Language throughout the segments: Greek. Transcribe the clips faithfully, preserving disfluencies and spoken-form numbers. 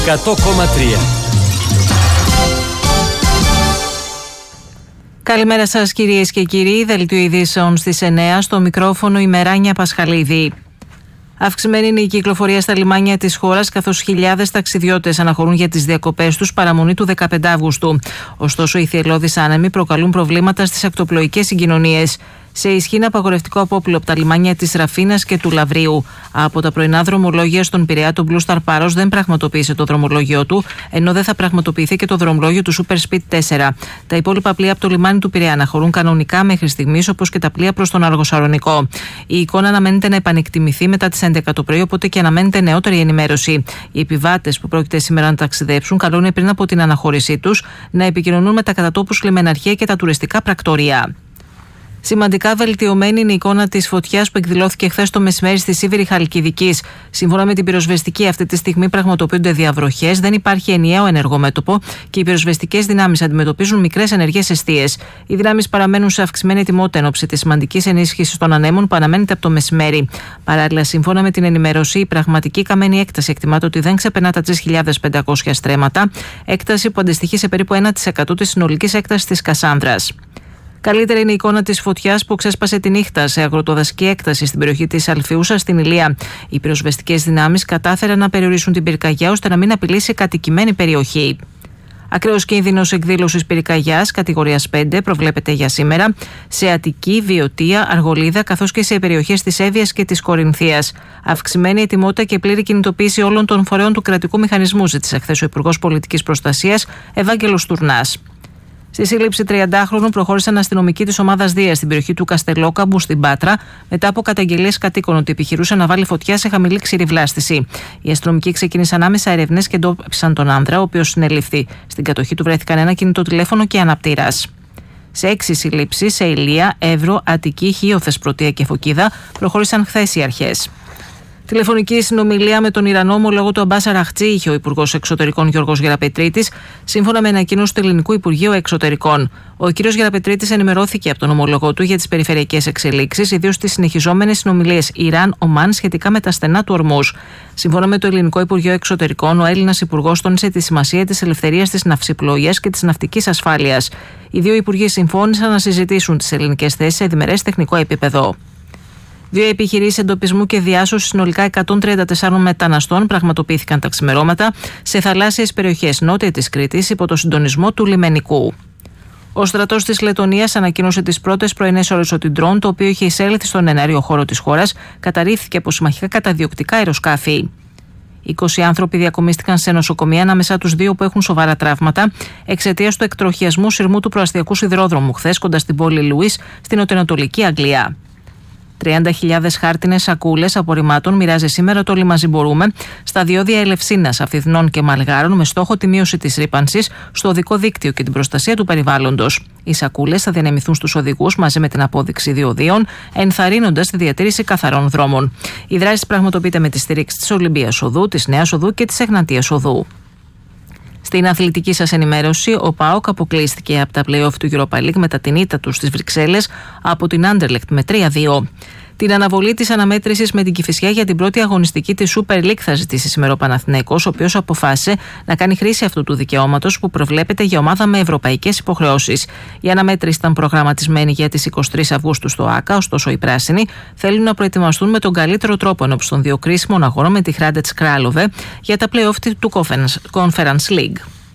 εκατό κόμμα τρία. Καλημέρα σας κυρίες και κύριοι, δελτίο ειδήσεων στις εννέα, στο μικρόφωνο η Μεράνια Πασχαλίδη. Αυξημένη είναι η κυκλοφορία στα λιμάνια της χώρας, καθώς χιλιάδες ταξιδιώτες αναχωρούν για τις διακοπές τους παραμονή του δεκαπέντε Αυγούστου. Ωστόσο, οι θυελλώδεις άνεμοι προκαλούν προβλήματα στις ακτοπλοϊκές συγκοινωνίες. Σε ισχύει απαγορευτικό απόπλαιο από τα λιμάνια της Ραφίνας και του Λαβρίου. Από τα πρωινά δρομολόγια στον Πειραιά, το Blue Star Paros δεν πραγματοποίησε το δρομολόγιο του, ενώ δεν θα πραγματοποιηθεί και το δρομολόγιο του Super Speed τέσσερα. Τα υπόλοιπα πλοία από το λιμάνι του Πειραιά αναχωρούν κανονικά μέχρι στιγμής, όπως και τα πλοία προς τον Αργοσαρονικό. Η εικόνα αναμένεται να επανεκτιμηθεί μετά τις έντεκα το πρωί, οπότε και αναμένεται νεότερη ενημέρωση. Οι επιβάτες που πρόκειται σήμερα να ταξιδέψουν, καλό είναι πριν από την αναχώρησή τους να επικοινωνούν με τα κατατόπους λιμεναρχεία και τα τουριστικά πρακτορεία. Σημαντικά βελτιωμένη είναι η εικόνα της φωτιάς που εκδηλώθηκε χθες το μεσημέρι στη Σίβηρη Χαλκιδικής. Σύμφωνα με την πυροσβεστική, αυτή τη στιγμή πραγματοποιούνται διαβροχές, δεν υπάρχει ενιαίο ενεργό μέτωπο και οι πυροσβεστικές δυνάμεις αντιμετωπίζουν μικρές ενεργές εστίες. Οι δυνάμεις παραμένουν σε αυξημένη ετοιμότητα εν ώψη της σημαντικής ενίσχυσης των ανέμων που αναμένεται από το μεσημέρι. Παράλληλα, σύμφωνα με την ενημέρωση, η πραγματική καμένη έκταση εκτιμάται ότι δεν ξεπερνά τα τρεις χιλιάδες πεντακόσια στρέμματα, έκταση που αντιστοιχεί σε περίπου ένα τοις εκατό της συνολικής έκτασης της Κασάνδρας. Καλύτερη είναι η εικόνα της φωτιάς που ξέσπασε τη νύχτα σε αγροτοδασική έκταση στην περιοχή της Αλφιούσας στην Ηλία. Οι πυροσβεστικές δυνάμεις κατάφεραν να περιορίσουν την πυρκαγιά ώστε να μην απειλήσει κατοικημένη περιοχή. Ακραίος κίνδυνος εκδήλωσης πυρκαγιάς κατηγορίας πέντε προβλέπεται για σήμερα σε Αττική, Βιωτία, Αργολίδα καθώς και σε περιοχές της Εύβοιας και της Κορινθίας. Αυξημένη ετοιμότητα και πλήρη κινητοποίηση όλων των φορέων του κρατικού μηχανισμού, ζήτησε χθες ο Υπουργός Πολιτικής Προστασίας Ευάγγελος Τουρνάς. Στη σύλληψη τριαντάχρονου προχώρησαν αστυνομικοί της ομάδας Δία στην περιοχή του Καστελόκαμπου στην Πάτρα, μετά από καταγγελίες κατοίκων ότι επιχειρούσε να βάλει φωτιά σε χαμηλή ξηρυβλάστηση. Οι αστυνομικοί ξεκίνησαν άμεσα έρευνες και εντόπισαν τον άνδρα, ο οποίος συνελήφθη. Στην κατοχή του βρέθηκαν ένα κινητό τηλέφωνο και αναπτήρας. Σε έξι συλλήψεις σε Ηλία, Εύρο, Αττική, Χίο, Θεσπρωτεία και Φωκίδα προχώρησαν χθες οι αρχές. Τηλεφωνική συνομιλία με τον Ιρανό ομολόγο του Αμπάς Αραχτζή είχε ο Υπουργός Εξωτερικών Γιώργος Γεραπετρίτης, σύμφωνα με ανακοίνωση του Ελληνικού Υπουργείου Εξωτερικών. Ο κ. Γεραπετρίτης ενημερώθηκε από τον ομολόγο του για τις περιφερειακές εξελίξεις, ιδίως τις συνεχιζόμενες συνομιλίες Ιράν-Ομάν σχετικά με τα στενά του Ορμούζ. Σύμφωνα με το Ελληνικό Υπουργείο Εξωτερικών, ο Έλληνας Υπουργός τόνισε τη σημασία της ελευθερίας της ναυσιπλοείας και της ναυτικής ασφάλειας. Οι δύο υπουργοί συμφώνησαν να συζητήσουν τις ελληνικές θέσεις σε διμερές τεχνικό επίπεδο. Δύο επιχειρήσεις εντοπισμού και διάσωσης συνολικά εκατόν τριάντα τεσσάρων μεταναστών πραγματοποιήθηκαν τα ξημερώματα σε θαλάσσιες περιοχές νότια της Κρήτης υπό το συντονισμό του λιμενικού. Ο στρατός της Λετωνίας ανακοίνωσε τις πρώτες πρωινές ώρες ότι ντρόν, το οποίο είχε εισέλθει στον εναέριο χώρο της χώρας, καταρρίφθηκε από συμμαχικά καταδιοκτικά αεροσκάφη. είκοσι άνθρωποι διακομίστηκαν σε νοσοκομεία, ανάμεσά τους δύο που έχουν σοβαρά τραύματα εξαιτίας του εκτροχιασμού σειρμού του προαστιακού σιδηρόδρομου χθες κοντά στην πόλη Λουίς στην νοτιοανατολική Αγγλία. τριάντα χιλιάδες χάρτινες σακούλες απορριμμάτων μοιράζει σήμερα το Λιμαζιμπορούμε στα διόδια Ελευσίνας, Αφιδνών και Μαλγάρων με στόχο τη μείωση της ρύπανσης στο οδικό δίκτυο και την προστασία του περιβάλλοντος. Οι σακούλες θα διανεμηθούν στους οδηγούς μαζί με την απόδειξη διοδίων, ενθαρρύνοντας τη διατήρηση καθαρών δρόμων. Η δράση πραγματοποιείται με τη στήριξη της Ολυμπίας Οδού, της Νέας Οδού και της Εγνατίας Οδού. Στην αθλητική σας ενημέρωση, ο ΠΑΟΚ αποκλείστηκε από τα play-off του Europa League μετά την ήττα του στις Βρυξέλλες από την Anderlecht με τρία δύο. Την αναβολή της αναμέτρησης με την Κηφισιά για την πρώτη αγωνιστική της Super League θα ζητήσει σήμερα ο Παναθηναϊκός, ο οποίος αποφάσισε να κάνει χρήση αυτού του δικαιώματος που προβλέπεται για ομάδα με ευρωπαϊκές υποχρεώσεις. Η αναμέτρηση ήταν προγραμματισμένη για τις εικοστή τρίτη Αυγούστου στο ΆΚΑ, ωστόσο οι πράσινοι θέλουν να προετοιμαστούν με τον καλύτερο τρόπο ενώπιον των δύο κρίσιμων αγώνων με τη Hrádec Králové για τα play-off του Conference League.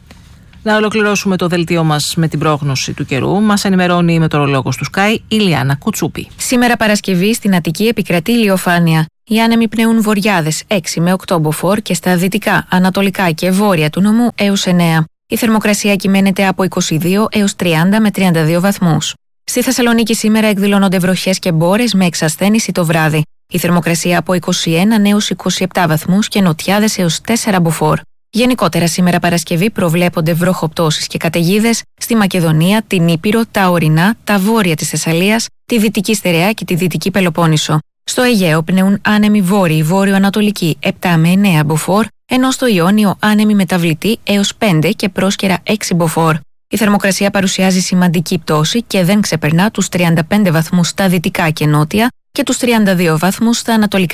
Να ολοκληρώσουμε το δελτίο μας με την πρόγνωση του καιρού. Μας ενημερώνει η μετεωρολόγος του Sky, η Λιάννα Κουτσούπη. Σήμερα Παρασκευή στην Αττική επικρατεί ηλιοφάνεια. Οι άνεμοι πνέουν βορειάδες έξι με οκτώ μποφόρ και στα δυτικά, ανατολικά και βόρεια του νομού έως εννέα. Η θερμοκρασία κυμαίνεται από είκοσι δύο έως τριάντα με τριάντα δύο βαθμούς. Στη Θεσσαλονίκη σήμερα εκδηλώνονται βροχές και μπόρες με εξασθένηση το βράδυ. Η θερμοκρασία από είκοσι ένα έως είκοσι επτά βαθμούς και νοτιάδες έως τέσσερα μποφόρ. Γενικότερα σήμερα Παρασκευή προβλέπονται βροχοπτώσεις και καταιγίδες στη Μακεδονία, την Ήπειρο, τα ορεινά, τα βόρεια της Θεσσαλίας, τη Δυτική Στερεά και τη Δυτική Πελοπόννησο. Στο Αιγαίο πνέουν άνεμοι βόρειοι βόρειο-ανατολικοί επτά με εννέα μποφόρ, ενώ στο Ιόνιο άνεμοι μεταβλητοί έως πέντε και πρόσκαιρα έξι μποφόρ. Η θερμοκρασία παρουσιάζει σημαντική πτώση και δεν ξεπερνά τους τριάντα πέντε βαθμούς στα δυτικά και νότια και τους τριάντα δύο βαθμούς στα ανατολικά.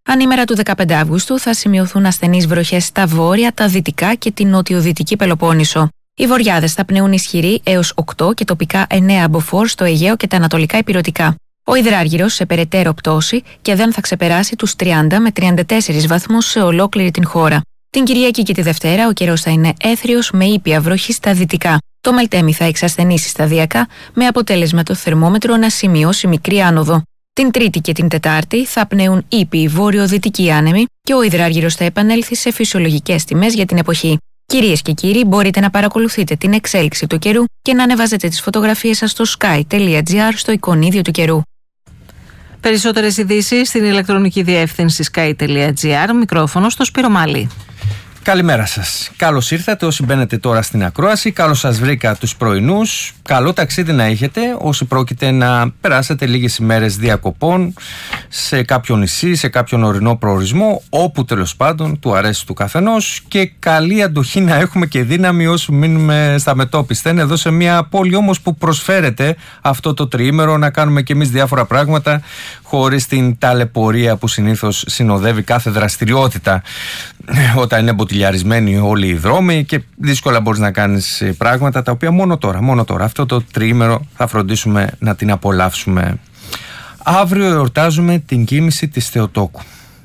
Ανήμερα του δεκαπέντε Αυγούστου θα σημειωθούν ασθενείς βροχές στα βόρεια, τα δυτικά και την νοτιοδυτική Πελοπόννησο. Οι βοριάδες θα πνέουν ισχυροί έως οκτώ και τοπικά εννέα μποφόρ στο Αιγαίο και τα ανατολικά ηπειρωτικά. Ο υδράργυρος σε περαιτέρω πτώση και δεν θα ξεπεράσει τους τριάντα με τριάντα τέσσερις βαθμούς σε ολόκληρη την χώρα. Την Κυριακή και τη Δευτέρα ο καιρός θα είναι έθριος με ήπια βροχή στα δυτικά. Το Μελτέμι θα εξασθενήσει σταδιακά με αποτέλεσμα το θερμόμετρο να σημειώσει μικρή άνοδο. Την Τρίτη και την Τετάρτη θα πνέουν ήπιοι βόρειο-δυτικοί άνεμοι και ο υδράργυρος θα επανέλθει σε φυσιολογικές τιμές για την εποχή. Κυρίες και κύριοι, μπορείτε να παρακολουθείτε την εξέλιξη του καιρού και να ανεβάζετε τις φωτογραφίες σας στο sky τελεία gr στο εικονίδιο του καιρού. Περισσότερες ειδήσεις στην ηλεκτρονική διεύθυνση sky τελεία gr. Μικρόφωνο στο Σπύρο Μάλη. Καλημέρα σας. Καλώς ήρθατε όσοι μπαίνετε τώρα στην ακρόαση. Καλώς σας βρήκα τους πρωινούς. Καλό ταξίδι να έχετε όσοι πρόκειται να περάσετε λίγες ημέρες διακοπών σε κάποιο νησί, σε κάποιον ορεινό προορισμό, όπου τέλος πάντων του αρέσει του καθενός, και καλή αντοχή να έχουμε και δύναμη όσοι μείνουμε στα μετώπιστα. Είναι εδώ σε μια πόλη όμως που προσφέρεται αυτό το τριήμερο να κάνουμε και εμείς διάφορα πράγματα χωρίς την ταλαιπωρία που συνήθως συνοδεύει κάθε δραστηριότητα όταν είναι μποτιλιαρισμένοι όλοι οι δρόμοι και δύσκολα μπορείς να κάνεις πράγματα τα οποία μόνο τώρα, μόνο τώρα αυτό το τριήμερο θα φροντίσουμε να την απολαύσουμε. Αύριο εορτάζουμε την κοίμηση της Θεοτόκου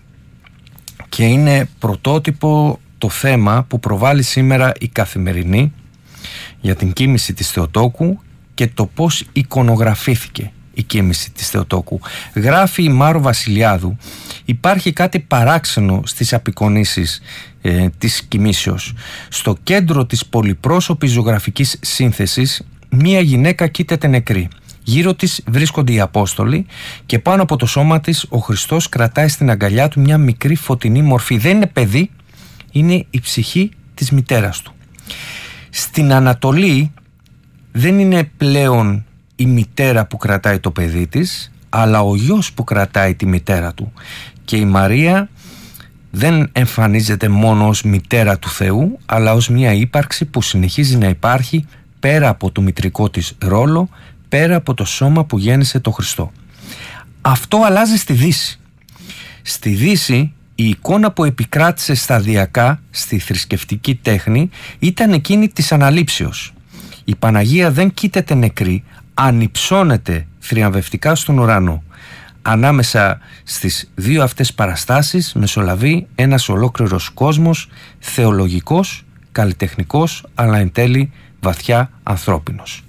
και είναι πρωτότυπο το θέμα που προβάλλει σήμερα η Καθημερινή για την κοίμηση της Θεοτόκου και το πώς εικονογραφήθηκε η κοίμηση της Θεοτόκου. Γράφει η Μάρο Βασιλιάδου: υπάρχει κάτι παράξενο στις απεικονίσεις ε, της κοιμήσεως. Στο κέντρο της πολυπρόσωπης ζωγραφικής σύνθεσης μία γυναίκα κοίταται νεκρή. Γύρω της βρίσκονται οι Απόστολοι και πάνω από το σώμα της ο Χριστός κρατάει στην αγκαλιά του μια μικρή φωτεινή μορφή. Δεν είναι παιδί, είναι η ψυχή της μητέρας του. Στην Ανατολή δεν είναι πλέον η μητέρα που κρατάει το παιδί της, αλλά ο γιος που κρατάει τη μητέρα του. Και η Μαρία δεν εμφανίζεται μόνο ως μητέρα του Θεού, αλλά ως μια ύπαρξη που συνεχίζει να υπάρχει πέρα από το μητρικό της ρόλο, πέρα από το σώμα που γέννησε το Χριστό. Αυτό αλλάζει στη Δύση. Στη Δύση η εικόνα που επικράτησε σταδιακά στη θρησκευτική τέχνη ήταν εκείνη της αναλήψεως. Η Παναγία δεν κοίταται νεκρή, ανυψώνεται θριαμβευτικά στον ουρανό. Ανάμεσα στις δύο αυτές παραστάσεις μεσολαβεί ένας ολόκληρος κόσμος, θεολογικός, καλλιτεχνικός, αλλά εν τέλει βαθιά ανθρώπινος.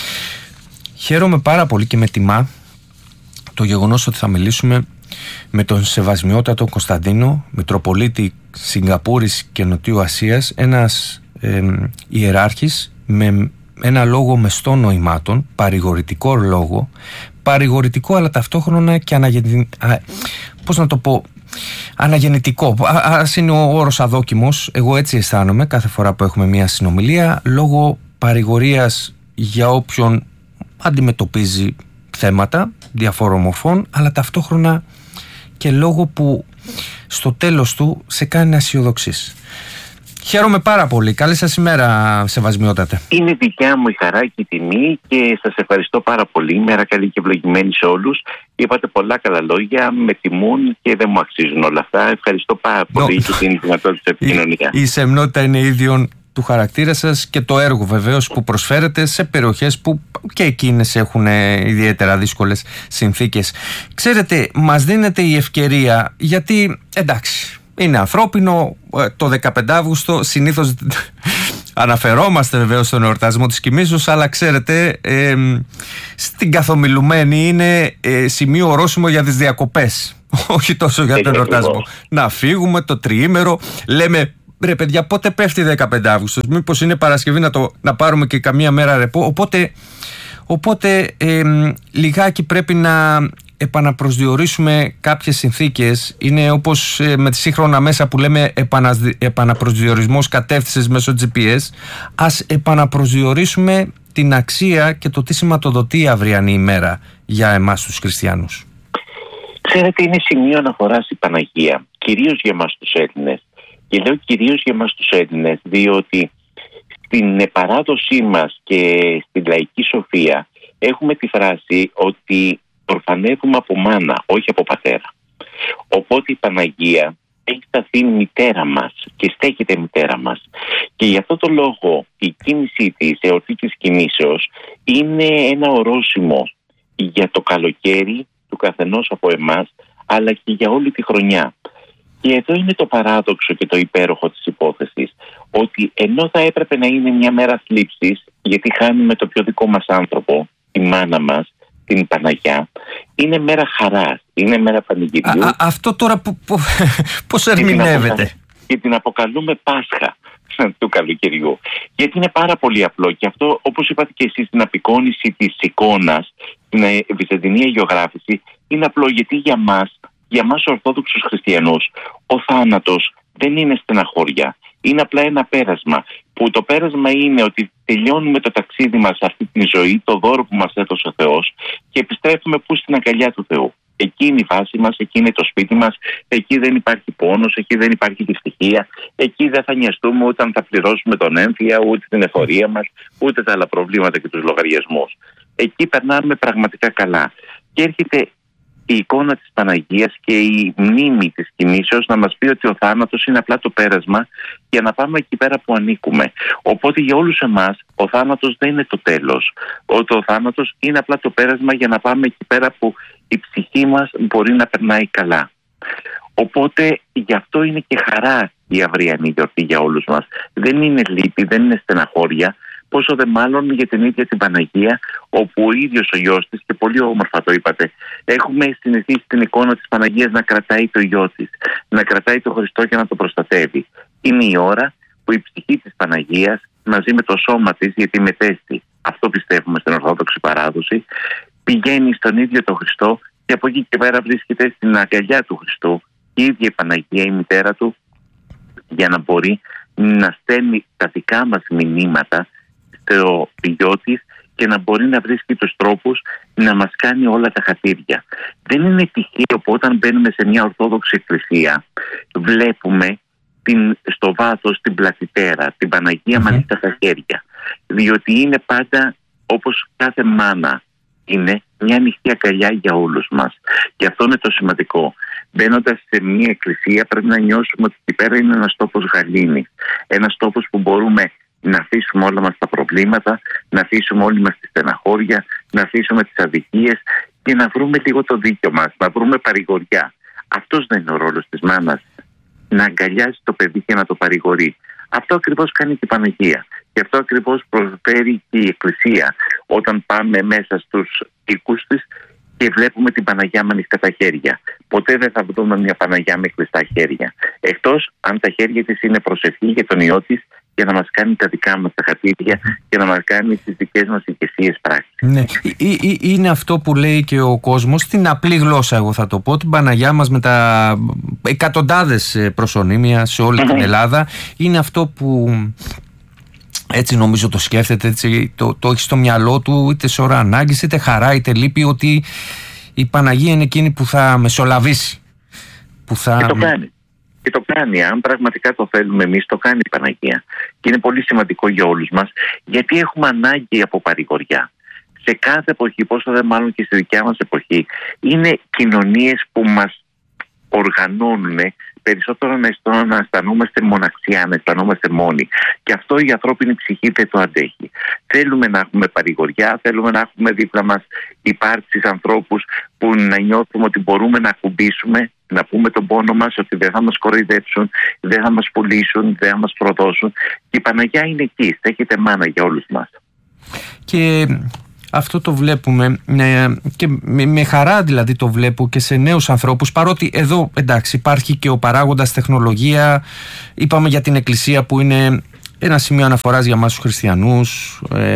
Χαίρομαι πάρα πολύ και με τιμά το γεγονός ότι θα μιλήσουμε με τον Σεβασμιότατο Κωνσταντίνο, Μητροπολίτη Σιγκαπούρης και Νοτιού Ασίας, ένας ε, ιεράρχης με ένα λόγο μεστών νοημάτων, παρηγορητικό λόγο, παρηγορητικό αλλά ταυτόχρονα και αναγεννη... α, πώς να το πω, αναγεννητικό. Α, ας είναι ο όρος αδόκιμος, εγώ έτσι αισθάνομαι κάθε φορά που έχουμε μια συνομιλία, λόγω παρηγορίας για όποιον αντιμετωπίζει θέματα διαφόρων μορφών, αλλά ταυτόχρονα και λόγω που στο τέλος του σε κάνει να αισιοδοξείς. Χαίρομαι πάρα πολύ. Καλή σας ημέρα, Σεβασμιότατε. Είναι δικιά μου η χαρά και η τιμή και σας ευχαριστώ πάρα πολύ. Μέρα καλή και ευλογημένη σε όλους. Είπατε πολλά καλά λόγια, με τιμούν και δεν μου αξίζουν όλα αυτά. Ευχαριστώ πάρα πολύ no. για την δυνατότητα της επικοινωνίας. Η, η σεμνότητα είναι ίδιον του χαρακτήρα σας και το έργο βεβαίως που προσφέρετε σε περιοχές που και εκείνες έχουν ιδιαίτερα δύσκολες συνθήκες. Ξέρετε, μας δίνεται η ευκαιρία, γιατί εντάξει, είναι ανθρώπινο, το δεκαπέντε Αυγούστο συνήθως αναφερόμαστε βεβαίως στον εορτασμό της κοιμήσεως, αλλά ξέρετε ε, στην καθομιλουμένη είναι ε, σημείο ορόσημο για τις διακοπές, όχι τόσο για τον εορτασμό. Να φύγουμε το τριήμερο, λέμε ρε παιδιά, πότε πέφτει δεκαπέντε Αυγούστος, μήπως είναι Παρασκευή να, το, να πάρουμε και καμία μέρα ρεπό. Οπότε, οπότε ε, λιγάκι πρέπει να επαναπροσδιορίσουμε κάποιες συνθήκες. Είναι όπως ε, με τη σύγχρονα μέσα που λέμε επανασδι, επαναπροσδιορισμός κατεύθυνσης μέσω τζι πι ες. Ας επαναπροσδιορίσουμε την αξία και το τι σηματοδοτεί η αυριανή ημέρα για εμάς τους χριστιανούς. Ξέρετε, είναι σημείο αναφοράς η Παναγία, κυρίως για εμάς τους Έλληνες. Και λέω κυρίως για εμάς τους Έλληνες, διότι στην παράδοσή μας και στην λαϊκή σοφία έχουμε τη φράση ότι ορφανεύουμε από μάνα, όχι από πατέρα. Οπότε η Παναγία έχει σταθεί μητέρα μας και στέκεται μητέρα μας. Και γι' αυτό το λόγο η κίνησή της, η εορτή της κινήσεως, είναι ένα ορόσημο για το καλοκαίρι του καθενός από εμάς, αλλά και για όλη τη χρονιά. Και εδώ είναι το παράδοξο και το υπέροχο της υπόθεσης, ότι ενώ θα έπρεπε να είναι μια μέρα θλίψης, γιατί χάνουμε το πιο δικό μας άνθρωπο, τη μάνα μας, την Παναγιά, είναι μέρα χαράς, είναι μέρα πανηγυριού. Α, αυτό τώρα πώς ερμηνεύεται? Και την αποκαλούμε Πάσχα του καλοκαιριού. Γιατί είναι πάρα πολύ απλό, και αυτό, όπως είπατε και εσείς, στην απεικόνιση της εικόνας, στην βυζαντινή αγιογράφηση, είναι απλό, γιατί για μας, για μας Ορθόδοξους Χριστιανούς, ο θάνατος δεν είναι στεναχώρια. Είναι απλά ένα πέρασμα, που το πέρασμα είναι ότι τελειώνουμε το ταξίδι μας σε αυτή τη ζωή, το δώρο που μας έδωσε ο Θεός, και επιστρέφουμε που στην αγκαλιά του Θεού. Εκεί είναι η βάση μας, εκεί είναι το σπίτι μας, εκεί δεν υπάρχει πόνος, εκεί δεν υπάρχει δυστυχία, εκεί δεν θα νοιαστούμε ούτε αν θα πληρώσουμε τον έμφυα, ούτε την εφορία μας, ούτε τα άλλα προβλήματα και τους λογαριασμούς. Εκεί περνάμε πραγματικά καλά. Και έρχεται η εικόνα της Παναγίας και η μνήμη της κινήσεως να μας πει ότι ο θάνατος είναι απλά το πέρασμα για να πάμε εκεί πέρα που ανήκουμε. Οπότε για όλους εμάς ο θάνατος δεν είναι το τέλος. Ότι ο θάνατος είναι απλά το πέρασμα για να πάμε εκεί πέρα που η ψυχή μας μπορεί να περνάει καλά. Οπότε γι' αυτό είναι και χαρά η αυριανή γιορτή για όλους μας. Δεν είναι λύπη, δεν είναι στεναχώρια, πόσο δε μάλλον για την ίδια την Παναγία, όπου ο ίδιος ο γιος της, και πολύ όμορφα το είπατε, έχουμε συνηθίσει την εικόνα της Παναγίας να κρατάει το γιο της, να κρατάει το Χριστό και να το προστατεύει. Είναι η ώρα που η ψυχή της Παναγίας μαζί με το σώμα της, γιατί μετέστη, αυτό πιστεύουμε στην Ορθόδοξη παράδοση, πηγαίνει στον ίδιο τον Χριστό και από εκεί και πέρα βρίσκεται στην αγκαλιά του Χριστού η ίδια η Παναγία, η μητέρα του, για να μπορεί να στέλνει τα δικά μας μηνύματα στο γιο της και να μπορεί να βρίσκει τους τρόπους να μας κάνει όλα τα χατήρια. Δεν είναι τυχαίο που όταν μπαίνουμε σε μια Ορθόδοξη εκκλησία βλέπουμε την, στο βάθος την πλατητέρα, την Παναγία mm-hmm. μαζί στα χέρια. Διότι είναι πάντα, όπως κάθε μάνα, είναι μια ανοιχτή αγκαλιά για όλους μας. Και αυτό είναι το σημαντικό. Μπαίνοντας σε μια εκκλησία πρέπει να νιώσουμε ότι εκεί πέρα είναι ένας τόπος γαλήνης. Ένας τόπος που μπορούμε να αφήσουμε όλα μας τα προβλήματα, να αφήσουμε όλη μας τη στεναχώρια, να αφήσουμε τις αδικίες και να βρούμε λίγο το δίκιο μας, να βρούμε παρηγοριά. Αυτός δεν είναι ο ρόλος της μάνας, να αγκαλιάζει το παιδί και να το παρηγορεί. Αυτό ακριβώς κάνει και η Παναγία. Και αυτό ακριβώς προσφέρει και η Εκκλησία όταν πάμε μέσα στους οίκους της και βλέπουμε την Παναγιά με ανοιχτά τα χέρια. Ποτέ δεν θα βρούμε μια Παναγιά με κλειστά χέρια. Εκτός αν τα χέρια της είναι προσευχή για τον Υιό της, για να μας κάνει τα δικά μας τα χατήρια και να μας κάνει τις δικές μας οικεσίες πράξεις. Ναι. Είναι αυτό που λέει και ο κόσμος, στην απλή γλώσσα, εγώ θα το πω, την Παναγιά μας με τα εκατοντάδες προσωνύμια σε όλη την Ελλάδα. Είναι αυτό που έτσι νομίζω το σκέφτεται, έτσι, το, το έχει στο μυαλό του, είτε σε ώρα ανάγκης, είτε χαρά, είτε λύπη, ότι η Παναγία είναι εκείνη που θα μεσολαβήσει. Που θα... Και το κάνει. Και το κάνει, αν πραγματικά το θέλουμε εμείς, το κάνει η Παναγία. Και είναι πολύ σημαντικό για όλους μας, γιατί έχουμε ανάγκη από παρηγοριά. Σε κάθε εποχή, πόσο δε μάλλον και στη δικιά μας εποχή, είναι κοινωνίες που μας οργανώνουν περισσότερο να, να αισθανόμαστε μοναξιά, να αισθανόμαστε μόνοι. Και αυτό η ανθρώπινη ψυχή δεν το αντέχει. Θέλουμε να έχουμε παρηγοριά, θέλουμε να έχουμε δίπλα μας υπάρξεις ανθρώπους που να νιώθουμε ότι μπορούμε να ακουμπήσουμε, να πούμε τον πόνο μας, ότι δεν θα μας κοροϊδέψουν, δεν θα μας πουλήσουν, δεν θα μας προδώσουν. Και η Παναγιά είναι εκεί, στέκεται μάνα για όλους μας. Και αυτό το βλέπουμε και με χαρά, δηλαδή το βλέπω και σε νέους ανθρώπους, παρότι εδώ εντάξει υπάρχει και ο παράγοντας τεχνολογία. Είπαμε για την Εκκλησία που είναι ένα σημείο αναφοράς για μας τους χριστιανούς, ε,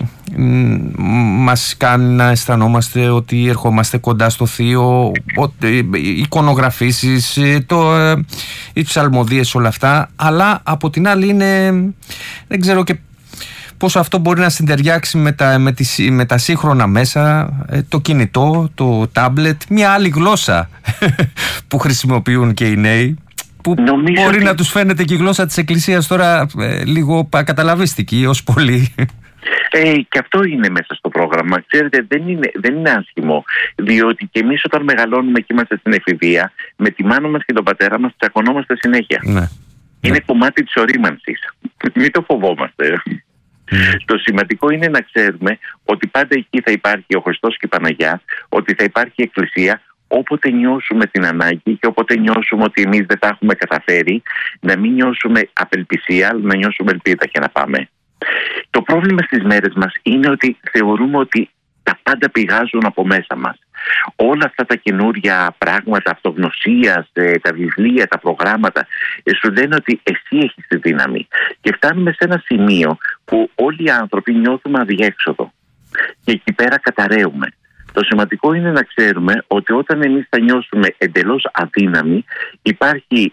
μας κάνει να αισθανόμαστε ότι ερχόμαστε κοντά στο Θείο, ότι, εικονογραφήσεις, το, ε, οι ψαλμοδίες, όλα αυτά, αλλά από την άλλη είναι, δεν ξέρω και πώς αυτό μπορεί να συντεριάξει με τα, με τις, με τα σύγχρονα μέσα, το κινητό, το τάμπλετ, μια άλλη γλώσσα που χρησιμοποιούν και οι νέοι, που νομίζω μπορεί ότι να τους φαίνεται και η γλώσσα της Εκκλησίας τώρα ε, λίγο καταλαβίστικη ως πολύ. Ε, και αυτό είναι μέσα στο πρόγραμμα. Ξέρετε, δεν είναι, δεν είναι άσχημο. Διότι και εμείς όταν μεγαλώνουμε και είμαστε στην εφηβεία, με τη μάνα μας και τον πατέρα μας τσακωνόμαστε συνέχεια. Ναι. Είναι ναι. κομμάτι της ορίμανσης. Μην το φοβόμαστε. Mm. Το σημαντικό είναι να ξέρουμε ότι πάντα εκεί θα υπάρχει ο Χριστός και η Παναγιά, ότι θα υπάρχει η Εκκλησία. Όποτε νιώσουμε την ανάγκη και όποτε νιώσουμε ότι εμείς δεν τα έχουμε καταφέρει, να μην νιώσουμε απελπισία, αλλά να νιώσουμε ελπίδα και να πάμε. Το πρόβλημα στις μέρες μας είναι ότι θεωρούμε ότι τα πάντα πηγάζουν από μέσα μας. Όλα αυτά τα καινούρια πράγματα αυτογνωσίας, τα βιβλία, τα προγράμματα, σου λένε ότι εσύ έχεις τη δύναμη. Και φτάνουμε σε ένα σημείο που όλοι οι άνθρωποι νιώθουμε αδιέξοδο. Και εκεί πέρα καταραίουμε. Το σημαντικό είναι να ξέρουμε ότι όταν εμείς θα νιώσουμε εντελώς αδύναμοι, υπάρχει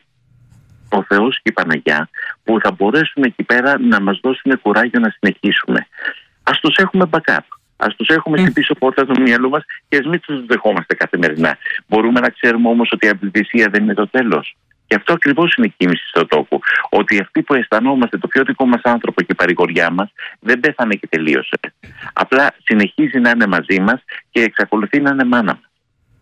ο Θεός και η Παναγιά που θα μπορέσουν εκεί πέρα να μας δώσουν κουράγιο να συνεχίσουμε. Ας τους έχουμε backup. Ας τους έχουμε στην πίσω πόρτα του μυαλού μας και ας μην τους δεχόμαστε καθημερινά. Μπορούμε να ξέρουμε όμως ότι η απελπισία δεν είναι το τέλος. Και αυτό ακριβώς είναι η κίνηση στο τόπο. Ότι αυτοί που αισθανόμαστε το πιο δικό μας άνθρωπο και η παρηγοριά μας δεν πέθανε και τελείωσε. Απλά συνεχίζει να είναι μαζί μας και εξακολουθεί να είναι μάνα μας.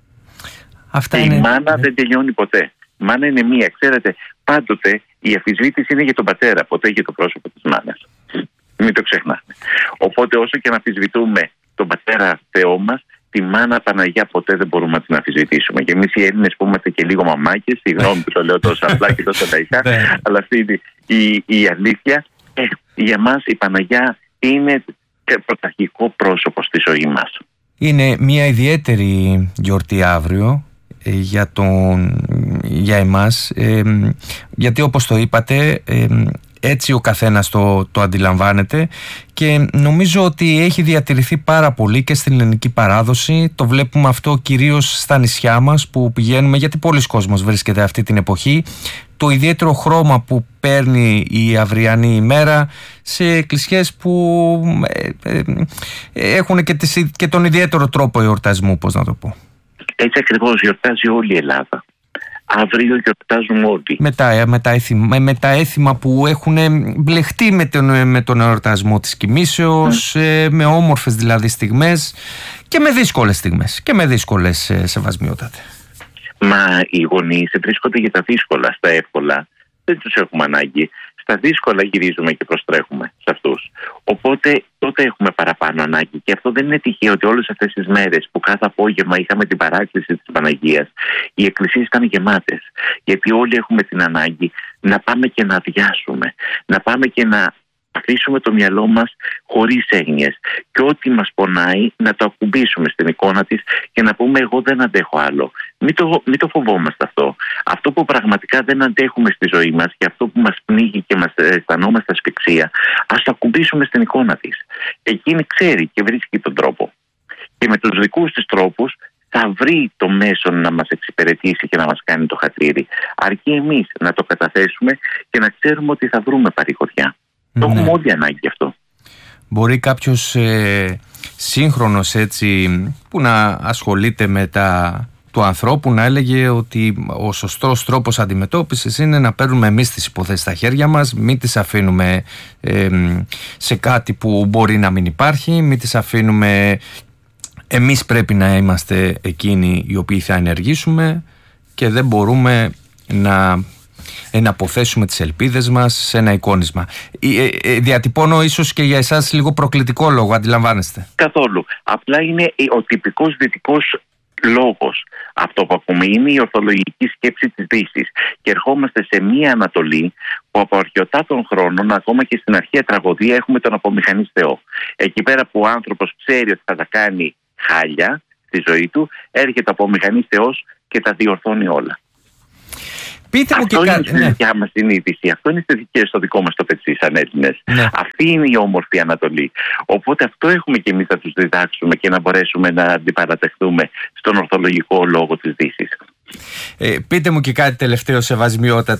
Αυτά και είναι... η μάνα δεν τελειώνει ποτέ. Η μάνα είναι μία. Ξέρετε, πάντοτε η αμφισβήτηση είναι για τον πατέρα, ποτέ για το πρόσωπο της μάνας. Μην το ξεχνάτε. Οπότε όσο και να αμφισβητούμε τον πατέρα Θεό μας, τη μάνα Παναγιά ποτέ δεν μπορούμε να την αμφισβητήσουμε. Και εμείς οι Έλληνες που είμαστε και λίγο μαμάκες, συγγνώμη που το λέω τόσο απλά και τόσο λαϊκά, αλλά αυτή είναι η, η αλήθεια. Ε, για μας η Παναγιά είναι πρωταρχικό πρόσωπο στη ζωή μας. Είναι μια ιδιαίτερη γιορτή αύριο για, τον, για εμάς, ε, γιατί όπως το είπατε, ε, έτσι ο καθένας το, το αντιλαμβάνεται και νομίζω ότι έχει διατηρηθεί πάρα πολύ και στην ελληνική παράδοση. Το βλέπουμε αυτό κυρίως στα νησιά μας που πηγαίνουμε, γιατί πολλοί κόσμος βρίσκεται αυτή την εποχή. Το ιδιαίτερο χρώμα που παίρνει η αυριανή ημέρα σε εκκλησιές που ε, ε, ε, έχουν και, τις, και τον ιδιαίτερο τρόπο εορτασμού, πώς να το πω. Έτσι ακριβώς γιορτάζει όλη η Ελλάδα. Αύριο γιορτάζουμε όλοι. Με τα, με, τα έθιμα, με τα έθιμα που έχουν μπλεχτεί με τον, με τον εορτασμό της κοιμήσεως, mm. ε, με όμορφες δηλαδή στιγμές και με δύσκολες στιγμές και με δύσκολες ε, σεβασμιότατε. Μα οι γονείς βρίσκονται για τα δύσκολα, στα εύκολα δεν τους έχουμε ανάγκη. Στα δύσκολα γυρίζουμε και προστρέχουμε σε αυτούς. Οπότε τότε έχουμε παραπάνω ανάγκη. Και αυτό δεν είναι τυχαίο ότι όλες αυτές τις μέρες που κάθε απόγευμα είχαμε την παράκληση της Παναγίας, οι εκκλησίες ήταν γεμάτες. Γιατί όλοι έχουμε την ανάγκη να πάμε και να αδειάσουμε, να πάμε και να αφήσουμε το μυαλό μας χωρίς έγνοιες και ό,τι μας πονάει να το ακουμπήσουμε στην εικόνα της και να πούμε εγώ δεν αντέχω άλλο. Μην το, μην το φοβόμαστε αυτό. Αυτό που πραγματικά δεν αντέχουμε στη ζωή μας και αυτό που μας πνίγει και μας αισθανόμαστε ασφυξία, ας το ακουμπήσουμε στην εικόνα της. Εκείνη ξέρει και βρίσκει τον τρόπο. Και με τους δικούς της τρόπους θα βρει το μέσο να μας εξυπηρετήσει και να μας κάνει το χατήρι. Αρκεί εμείς να το καταθέσουμε και να ξέρουμε ότι θα βρούμε παρηγοριά. Το ναι. έχουμε όλοι ανάγκη αυτό. Μπορεί κάποιος ε, σύγχρονος έτσι που να ασχολείται με τα του ανθρώπου να έλεγε ότι ο σωστός τρόπος αντιμετώπισης είναι να παίρνουμε εμείς τις υποθέσεις στα χέρια μας, μην τις αφήνουμε ε, σε κάτι που μπορεί να μην υπάρχει, μην τις αφήνουμε, εμείς πρέπει να είμαστε εκείνοι οι οποίοι θα ενεργήσουμε και δεν μπορούμε να να αποθέσουμε τις ελπίδες μας σε ένα εικόνισμα. Ε, ε, διατυπώνω ίσως και για εσάς λίγο προκλητικό λόγο, αντιλαμβάνεστε. Καθόλου. Απλά είναι ο τυπικός δυτικός λόγος. Αυτό που ακούμε είναι η ορθολογική σκέψη της Δύσης. Και ερχόμαστε σε μία Ανατολή που από αρχαιοτά των χρόνων, ακόμα και στην αρχαία τραγωδία, έχουμε τον απομηχανής Θεό. Εκεί πέρα που ο άνθρωπος ξέρει ότι θα τα κάνει χάλια στη ζωή του, έρχεται ο απομηχανής Θεός και τα διορθώνει όλα. Πείτε μου αυτό και είναι κάτι. στη δικιά μας συνείδηση. Αυτό είναι στο δικό μας το πετσί σαν Έλληνες. Ναι. Αυτή είναι η όμορφη Ανατολή. Οπότε αυτό έχουμε και εμείς να τους διδάξουμε και να μπορέσουμε να αντιπαρατεχθούμε στον ορθολογικό λόγο της Δύσης. Ε, πείτε μου και κάτι τελευταίο, σεβασμιότατε.